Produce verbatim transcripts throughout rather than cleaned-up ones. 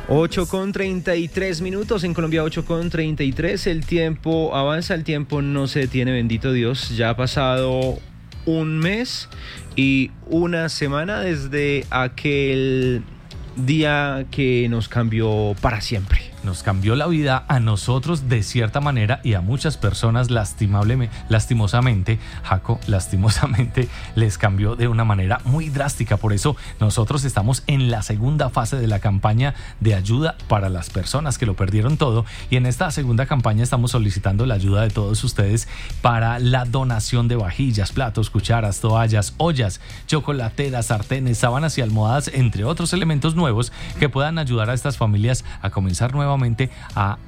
ocho con treinta y tres minutos, en Colombia ocho con treinta y tres, el tiempo avanza, el tiempo no se detiene, bendito Dios, ya ha pasado un mes y una semana desde aquel día que nos cambió para siempre. Nos cambió la vida a nosotros de cierta manera y a muchas personas lastimablemente, lastimosamente, Jaco, lastimosamente les cambió de una manera muy drástica. Por eso nosotros estamos en la segunda fase de la campaña de ayuda para las personas que lo perdieron todo, y en esta segunda campaña estamos solicitando la ayuda de todos ustedes para la donación de vajillas, platos, cucharas, toallas, ollas, chocolateras, sartenes, sábanas y almohadas, entre otros elementos nuevos que puedan ayudar a estas familias a comenzar nuevamente a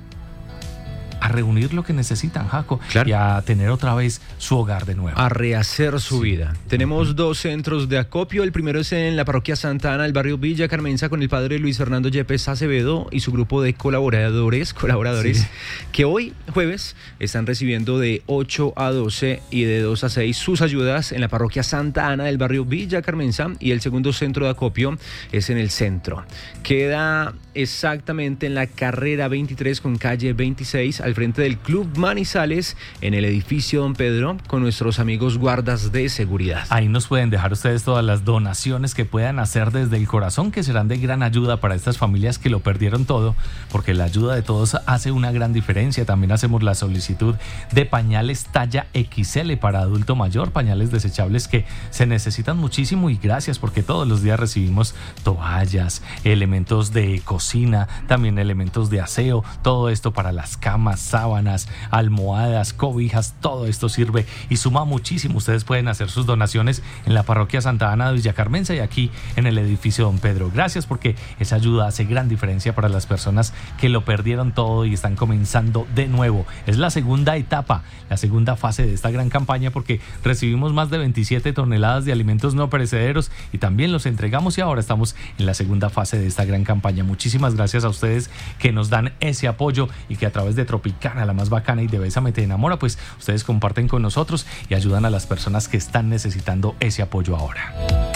a reunir lo que necesitan, Jaco, claro, y a tener otra vez su hogar de nuevo. A rehacer su sí. vida. Tenemos uh-huh. dos centros de acopio. El primero es en la parroquia Santa Ana, el barrio Villa Carmenza, con el padre Luis Fernando Yepes Acevedo y su grupo de colaboradores, colaboradores sí. que hoy, jueves, están recibiendo de ocho a doce y de dos a seis sus ayudas en la parroquia Santa Ana del barrio Villa Carmenza, y el segundo centro de acopio es en el centro. Queda exactamente en la carrera veintitrés con calle veintiséis, al frente del Club Manizales, en el edificio Don Pedro, con nuestros amigos guardas de seguridad. Ahí nos pueden dejar ustedes todas las donaciones que puedan hacer desde el corazón, que serán de gran ayuda para estas familias que lo perdieron todo, porque la ayuda de todos hace una gran diferencia. También hacemos la solicitud de pañales talla equis ele para adulto mayor, pañales desechables que se necesitan muchísimo, y gracias porque todos los días recibimos toallas, elementos de cocina, también elementos de aseo, todo esto para las camas, sábanas, almohadas, cobijas, todo esto sirve y suma muchísimo. Ustedes pueden hacer sus donaciones en la parroquia Santa Ana de Villa Carmenza y aquí en el edificio Don Pedro. Gracias, porque esa ayuda hace gran diferencia para las personas que lo perdieron todo y están comenzando de nuevo. Es la segunda etapa, la segunda fase de esta gran campaña, porque recibimos más de veintisiete toneladas de alimentos no perecederos y también los entregamos, y ahora estamos en la segunda fase de esta gran campaña. Muchísimas gracias a ustedes que nos dan ese apoyo y que a través de Tropicana, la más bacana, y de Bésame Te Enamora, pues ustedes comparten con nosotros y ayudan a las personas que están necesitando ese apoyo ahora.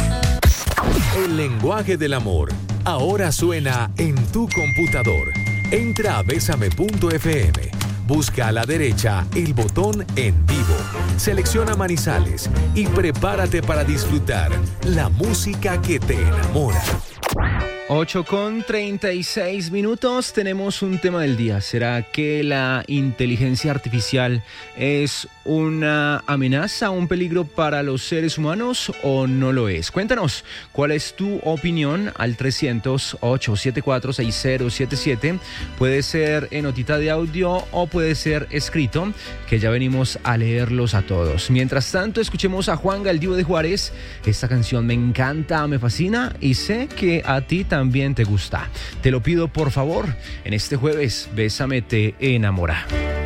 El lenguaje del amor ahora suena en tu computador. Entra a besame punto efe eme, busca a la derecha el botón En Vivo, selecciona Manizales y prepárate para disfrutar la música que te enamora. ocho con treinta y seis minutos, tenemos un tema del día. ¿Será que la inteligencia artificial es una amenaza, un peligro para los seres humanos o no lo es? Cuéntanos, ¿cuál es tu opinión? Al trescientos, ocho siete cuatro, seis cero siete siete. Puede ser en notita de audio o puede ser escrito, que ya venimos a leerlos a todos. Mientras tanto, escuchemos a Juan Galdío de Juárez. Esta canción me encanta, me fascina y sé que a ti también te gusta. Te lo pido por favor, en este jueves, Bésame Te Enamora.